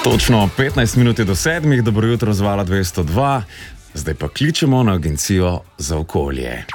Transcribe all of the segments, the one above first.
Točno 15 minut je do 7, dobro jutro z Vala 202, zdaj pa kličemo na Agencijo za okolje.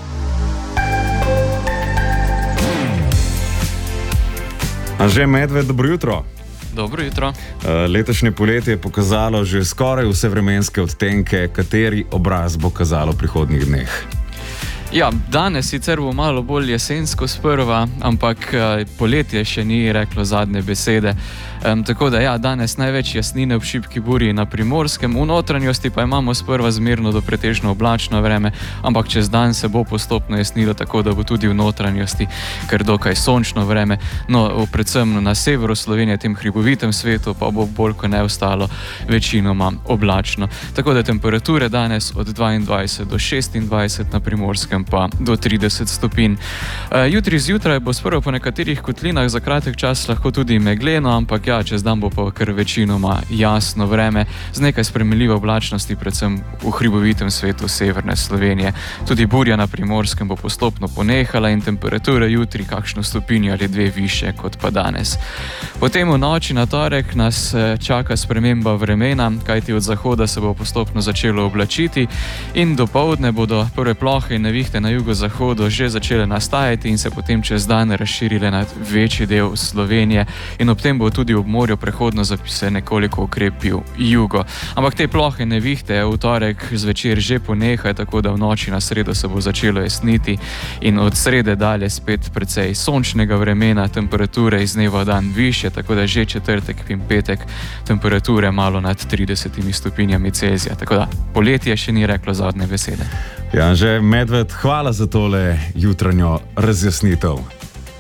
Anže Medved, dobro jutro. Dobro jutro. Letošnje poletje je pokazalo že skoraj vse vremenske odtenke, kateri obraz bo kazalo v prihodnjih dneh. Ja, danes sicer bo malo bolj jesensko sprva, ampak poletje še ni reklo zadnje besede. Tako da ja, danes največ jasnine v šibki burji na Primorskem, v notranjosti pa imamo sprva zmerno do pretežno oblačno vreme, ampak čez dan se bo postopno jasnilo, tako da bo tudi v notranjosti kar dokaj sončno vreme. No, predvsem na severu Slovenije, tem hribovitem svetu, pa bo bolj kot ne ostalo večinoma oblačno. Tako da temperature danes od 22 do 26 na Primorskem, pa do 30 stopinj. Jutri zjutraj bo sprva po nekaterih kotlinah za kratek čas lahko tudi megleno, ampak ja, čez dan bo pa kar večinoma jasno vreme, z nekaj spremenljive oblačnosti, predvsem v hribovitem svetu severne Slovenije. Tudi burja na Primorskem bo postopno ponehala in temperature jutri kakšno stopinjo ali dve više kot pa danes. Potem v noči na torek nas čaka sprememba vremena, kajti od zahoda se bo postopno začelo oblačiti in dopoldne bodo prve plohe in nevihte na jugozahodu že začele nastajati in se potem čez dan razširile nad večji del Slovenije in ob tem bo tudi ob morju prehodno se nekoliko okrepil jugo. Ampak te plohe nevihte v torek zvečer že ponehajo, tako da v noči na sredo se bo začelo jasniti in od srede dalje spet precej sončnega vremena, temperature iz dneva v dan višje, tako da že četrtek in petek temperature malo nad 30 stopinjami Celzija. Tako da poletje še ni reklo zadnje besede. Ja, Anže Medved, hvala za tole jutranjo razjasnitev.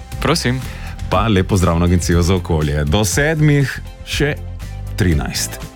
Prosim. Pa lep pozdrav na Agencijo za okolje. Do 7 še 13.